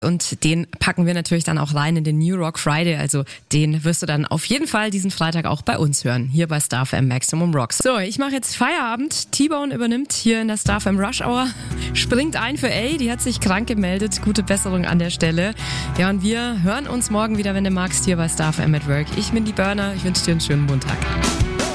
Und den packen wir natürlich dann auch rein in den New Rock Friday. Also den wirst du dann auf jeden Fall diesen Freitag auch bei uns hören. Hier bei Star FM Maximum Rocks. So, ich mache jetzt Feierabend. T-Bone übernimmt hier in der Star FM Rush Hour. Springt ein für A. Die hat sich krank gemeldet. Gute Besserung an der Stelle. Ja, und wir hören uns morgen wieder, wenn du magst, hier bei Star FM at Work. Ich bin die Burner. Ich wünsche dir einen schönen Montag.